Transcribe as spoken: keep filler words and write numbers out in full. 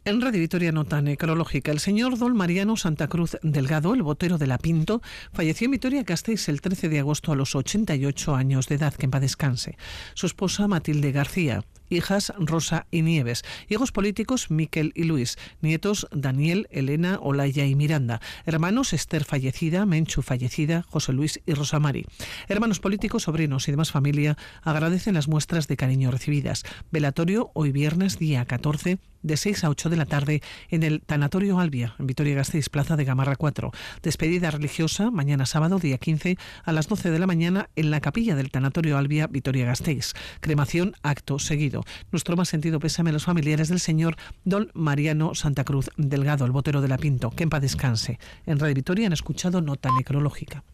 En Radio Vitoria, nota necrológica. El señor don Mariano Santa Cruz Delgado, el botero de la Pinto, falleció en Vitoria-Gasteiz el trece de agosto a los ochenta y ocho años de edad, que en paz descanse. Su esposa Matilde García, hijas Rosa y Nieves, hijos políticos Miquel y Luis, nietos Daniel, Elena, Olaya y Miranda, hermanos Esther fallecida, Menchu fallecida, José Luis y Rosa Mari. Hermanos políticos, sobrinos y demás familia agradecen las muestras de cariño recibidas. Velatorio hoy viernes, día catorce, de seis a ocho de la tarde en el Tanatorio Albia, en Vitoria-Gasteiz, Plaza de Gamarra cuatro. Despedida religiosa mañana sábado, día quince, a las doce de la mañana en la capilla del Tanatorio Albia, Vitoria-Gasteiz. Cremación acto seguido. Nuestro más sentido pésame a los familiares del señor don Mariano Santa Cruz Delgado, el botero de la Pinto, que en paz descanse. En Radio Vitoria han escuchado nota necrológica.